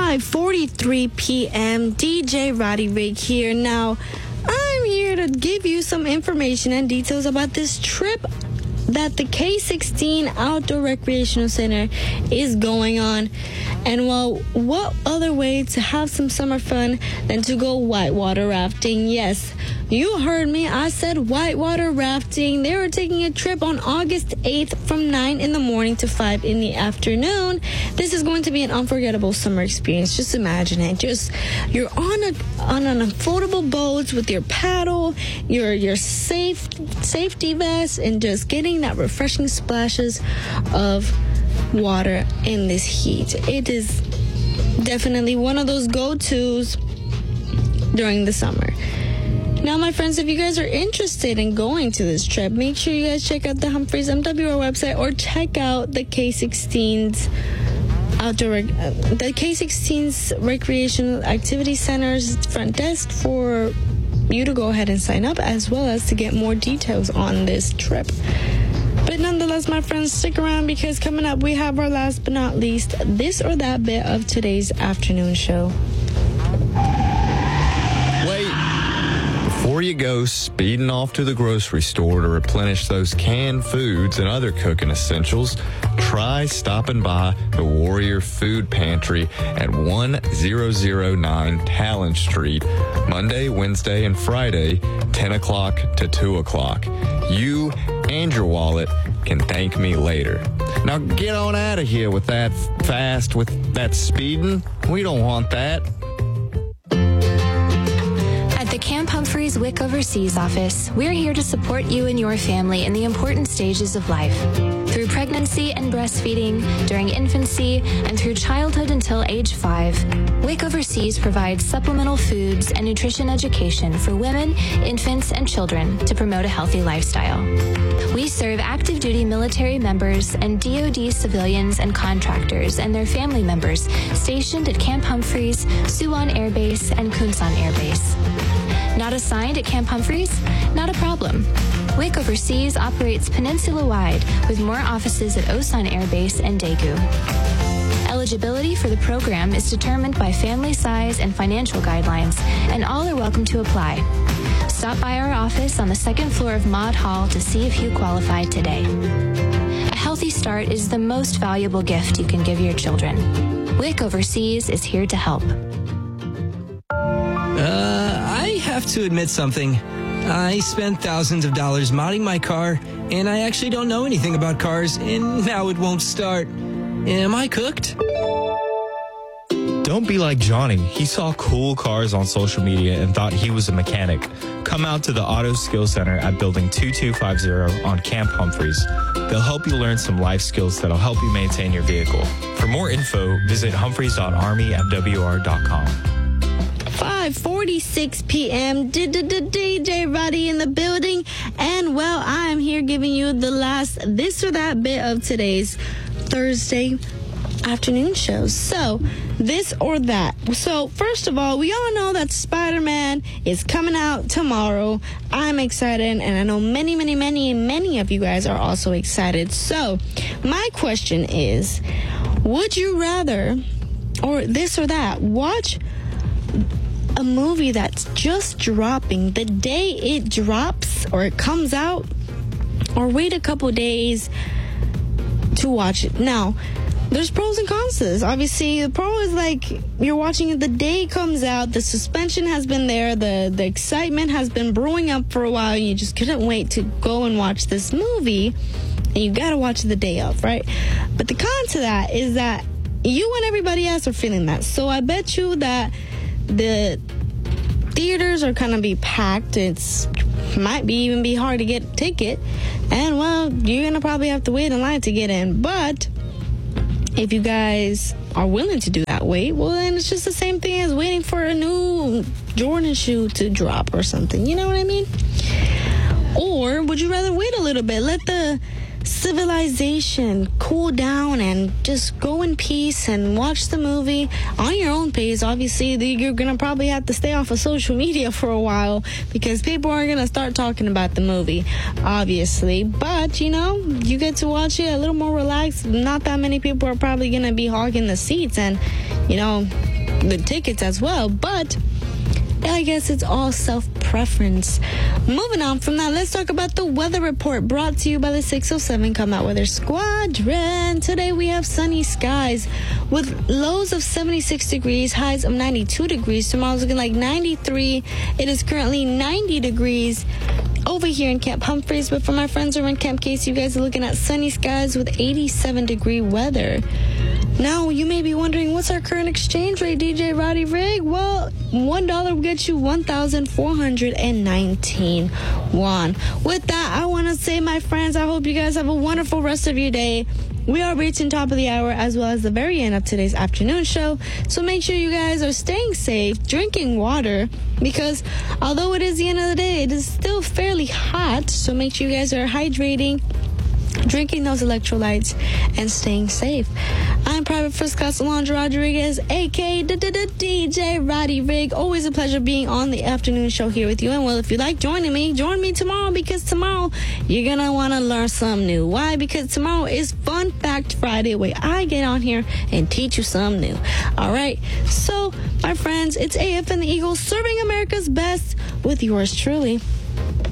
5:43 p.m. DJ Roddy Rig here. Now, I'm here to give you some information and details about this trip that the K16 Outdoor Recreational Center is going on. And well, what other way to have some summer fun than to go whitewater rafting? Yes, you heard me. I said whitewater rafting. They were taking a trip on August 8th from 9 in the morning to 5 in the afternoon. This is going to be an unforgettable summer experience. Just imagine it. You're on an affordable boat with your paddle, your safety vest, and just getting that refreshing splashes of water in this heat. It is definitely one of those go-tos during the summer. Now, my friends, if you guys are interested in going to this trip, make sure you guys check out the Humphreys MWR website or check out the K16's the K16's Recreational Activity Center's front desk for you to go ahead and sign up, as well as to get more details on this trip. But nonetheless, my friends, stick around because coming up we have our last but not least, this or that bit of today's afternoon show. Wait. Before you go speeding off to the grocery store to replenish those canned foods and other cooking essentials, try stopping by the Warrior Food Pantry at 1009 Talon Street, Monday, Wednesday, and Friday, 10 o'clock to 2 o'clock. You and your wallet can thank me later. Now get on out of here with that fast, with that speeding. We don't want that. At the Camp Humphreys Wick Overseas office, we're here to support you and your family in the important stages of life. Through pregnancy and breastfeeding, during infancy, and through childhood until age 5, Wick Overseas provides supplemental foods and nutrition education for women, infants, and children to promote a healthy lifestyle. We serve active duty military members and DoD civilians and contractors and their family members stationed at Camp Humphreys, Suwon Air Base, and Kunsan Air Base. Not assigned at Camp Humphreys? Not a problem. Wick Overseas operates peninsula-wide with more offices at Osan Air Base and Daegu. Eligibility for the program is determined by family size and financial guidelines, and all are welcome to apply. Stop by our office on the second floor of Maud Hall to see if you qualify today. A healthy start is the most valuable gift you can give your children. Wick Overseas is here to help. I have to admit something. I spent thousands of dollars modding my car, and I actually don't know anything about cars, and now it won't start. Am I cooked? Don't be like Johnny. He saw cool cars on social media and thought he was a mechanic. Come out to the Auto Skill Center at Building 2250 on Camp Humphreys. They'll help you learn some life skills that'll help you maintain your vehicle. For more info, visit humphreys.armymwr.com. 5:46 p.m. DJ Roddy in the building. And well, I am here giving you the last this or that bit of today's Thursday afternoon shows. So, this or that. So, first of all, we all know that Spider-Man is coming out tomorrow. I'm excited, and I know many of you guys are also excited. So, my question is, would you rather, or this or that, watch a movie that's just dropping the day it drops or it comes out, or wait a couple days to watch it? Now, there's pros and cons to this. Obviously, the pro is like you're watching it the day it comes out. The suspension has been there. The excitement has been brewing up for a while. You just couldn't wait to go and watch this movie, and you got to watch it the day of, right? But the con to that is that you and everybody else are feeling that. So I bet you that the theaters are going to be packed. It's might even be hard to get a ticket. And, well, you're going to probably have to wait in line to get in. But if you guys are willing to do that wait, well, then it's just the same thing as waiting for a new Jordan shoe to drop or something. You know what I mean? Or would you rather wait a little bit, let the civilization cool down and just go in peace and watch the movie on your own pace? Obviously, you're gonna probably have to stay off of social media for a while because people are gonna start talking about the movie, obviously. But you know, you get to watch it a little more relaxed. Not that many people are probably gonna be hogging the seats, and you know, the tickets as well. But I guess it's all self-preference. Moving on from that, let's talk about the weather report brought to you by the 607 Come Out Weather Squadron. Today we have sunny skies with lows of 76 degrees, highs of 92 degrees. Tomorrow's looking like 93. It is currently 90 degrees over here in Camp Humphreys. But for my friends over in Camp Casey, you guys are looking at sunny skies with 87-degree weather. Now, you may be wondering, what's our current exchange rate, DJ Roddy Rig? Well, $1 will get you 1,419 won. With that, I want to say, my friends, I hope you guys have a wonderful rest of your day. We are reaching top of the hour as well as the very end of today's afternoon show. So make sure you guys are staying safe, drinking water, because although it is the end of the day, it is still fairly hot. So make sure you guys are hydrating, drinking those electrolytes, and staying safe. I'm Private First Class Alondra Rodriguez, aka DJ Roddy Rig. Always a pleasure being on the afternoon show here with you. And well, if you like joining me, join me tomorrow, because tomorrow you're gonna want to learn something new. Why? Because tomorrow is Fun Fact Friday, where I get on here and teach you something new. All right, so my friends, it's AF and the Eagles serving America's best with yours truly.